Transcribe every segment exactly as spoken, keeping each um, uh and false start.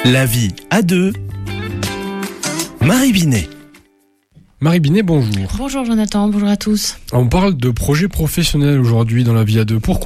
La vie à deux. Marie Binet. Marie Binet, bonjour. Bonjour Jonathan, bonjour à tous. On parle de projets professionnels aujourd'hui dans La vie à deux. Pourquoi ?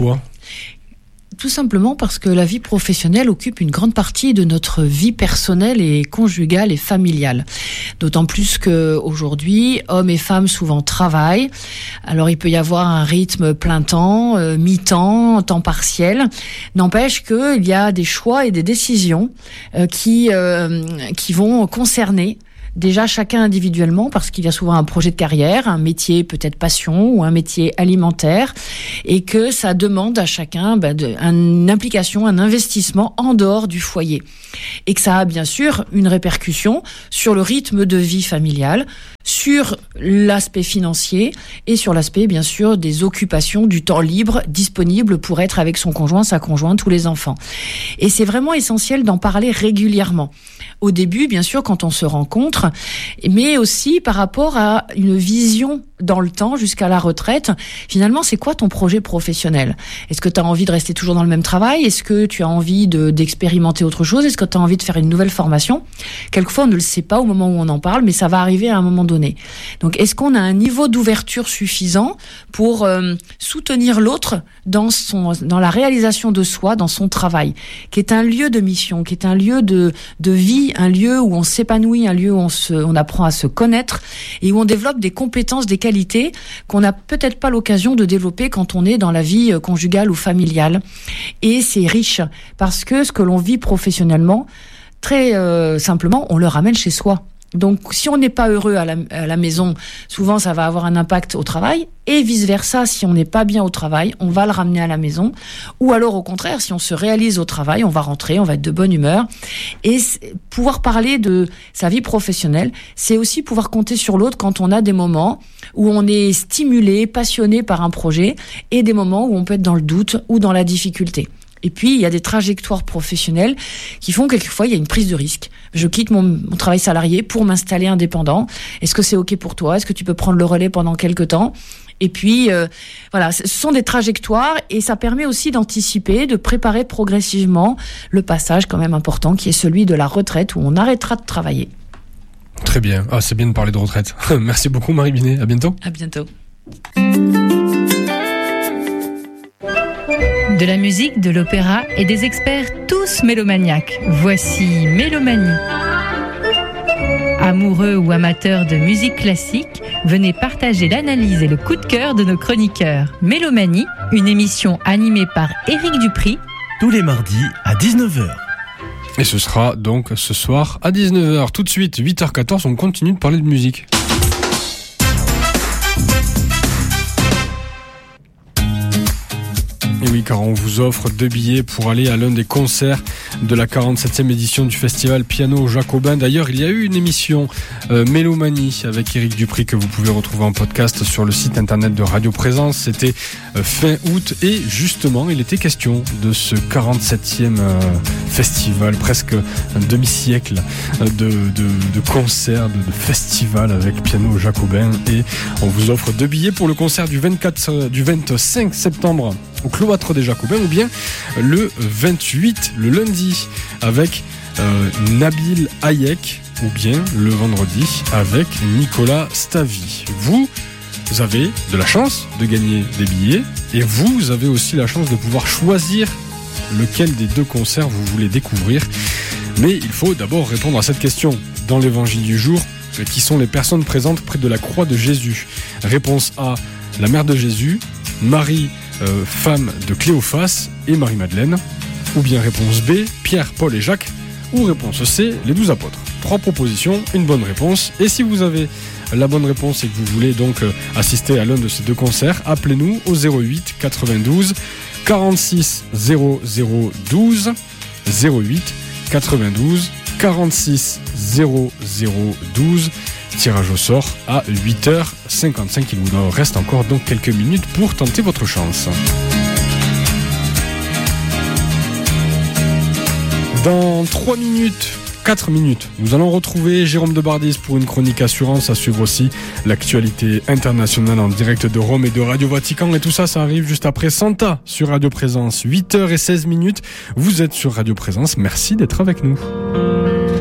Tout simplement parce que la vie professionnelle occupe une grande partie de notre vie personnelle et conjugale et familiale. D'autant plus qu'aujourd'hui, hommes et femmes souvent travaillent. Alors il peut y avoir un rythme plein temps, euh, mi-temps, temps partiel. N'empêche qu'il y a des choix et des décisions euh, qui, euh, qui vont concerner déjà chacun individuellement, parce qu'il y a souvent un projet de carrière, un métier peut-être passion ou un métier alimentaire, et que ça demande à chacun bah, de, une implication, un investissement en dehors du foyer. Et que ça a bien sûr une répercussion sur le rythme de vie familiale, sur l'aspect financier et sur l'aspect bien sûr des occupations, du temps libre disponible pour être avec son conjoint, sa conjointe ou les enfants. Et c'est vraiment essentiel d'en parler régulièrement. Au début, bien sûr, quand on se rencontre, mais aussi par rapport à une vision dans le temps jusqu'à la retraite. Finalement, c'est quoi ton projet professionnel ? Est-ce que tu as envie de rester toujours dans le même travail ? Est-ce que tu as envie de, d'expérimenter autre chose ? Est-ce que tu as envie de faire une nouvelle formation ? Quelquefois, on ne le sait pas au moment où on en parle, mais ça va arriver à un moment donné. Donc, est-ce qu'on a un niveau d'ouverture suffisant pour euh, soutenir l'autre dans son, dans la réalisation de soi, dans son travail, qui est un lieu de mission, qui est un lieu de, de vie, un lieu où on s'épanouit, un lieu où on, se, on apprend à se connaître et où on développe des compétences, des qualités qu'on n'a peut-être pas l'occasion de développer quand on est dans la vie conjugale ou familiale. Et c'est riche, parce que ce que l'on vit professionnellement, très euh, simplement, on le ramène chez soi. Donc, si on n'est pas heureux à la, à la maison, souvent ça va avoir un impact au travail, et vice-versa, si on n'est pas bien au travail, on va le ramener à la maison, ou alors au contraire, si on se réalise au travail, on va rentrer, on va être de bonne humeur, et pouvoir parler de sa vie professionnelle, c'est aussi pouvoir compter sur l'autre quand on a des moments où on est stimulé, passionné par un projet, et des moments où on peut être dans le doute ou dans la difficulté. Et puis, il y a des trajectoires professionnelles qui font quelquefois, il y a une prise de risque. Je quitte mon, mon travail salarié pour m'installer indépendant. Est-ce que c'est OK pour toi ? Est-ce que tu peux prendre le relais pendant quelques temps ? Et puis, euh, voilà, ce sont des trajectoires et ça permet aussi d'anticiper, de préparer progressivement le passage quand même important qui est celui de la retraite où on arrêtera de travailler. Très bien. Ah, c'est bien de parler de retraite. Merci beaucoup, Marie Binet. À bientôt. À bientôt. De la musique, de l'opéra et des experts tous mélomaniaques. Voici Mélomanie. Amoureux ou amateurs de musique classique, venez partager l'analyse et le coup de cœur de nos chroniqueurs. Mélomanie, une émission animée par Éric Dupri. Tous les mardis à dix-neuf heures. Et ce sera donc ce soir à dix-neuf heures. Tout de suite, huit heures quatorze, on continue de parler de musique. Et oui, car on vous offre deux billets pour aller à l'un des concerts de la quarante-septième édition du festival Piano Jacobin. D'ailleurs, il y a eu une émission euh, Mélomanie avec Éric Dupri que vous pouvez retrouver en podcast sur le site internet de Radio Présence. C'était euh, fin août et justement, il était question de ce quarante-septième euh, festival, presque un demi-siècle de, de, de concerts, de, de festivals avec Piano Jacobin. Et on vous offre deux billets pour le concert du, vingt-quatre, du vingt-cinq septembre au Cloître des Jacobins, ou bien le vingt-huit, le lundi, avec euh, Nabil Hayek, ou bien le vendredi avec Nicolas Stavi. Vous, vous avez de la chance de gagner des billets, et vous, vous avez aussi la chance de pouvoir choisir lequel des deux concerts vous voulez découvrir. Mais il faut d'abord répondre à cette question dans l'évangile du jour: qui sont les personnes présentes près de la croix de Jésus? Réponse A, la mère de Jésus, Marie, Euh, femme de Cléophas et Marie-Madeleine, ou bien réponse B, Pierre, Paul et Jacques, ou réponse C, les douze apôtres. Trois propositions, une bonne réponse, et si vous avez la bonne réponse et que vous voulez donc euh, assister à l'un de ces deux concerts, appelez-nous au zéro huit quatre-vingt-douze quarante-six zéro zéro douze, zéro huit quatre-vingt-douze quarante-six zéro zéro douze. Tirage au sort à huit heures cinquante-cinq. Il vous reste encore donc quelques minutes pour tenter votre chance. Dans trois minutes, quatre minutes, nous allons retrouver Jérôme Debardis pour une chronique assurance, à suivre aussi l'actualité internationale en direct de Rome et de Radio Vatican. Et tout ça, ça arrive juste après Santa sur Radio Présence. huit heures seize minutes, vous êtes sur Radio Présence. Merci d'être avec nous. Thank you.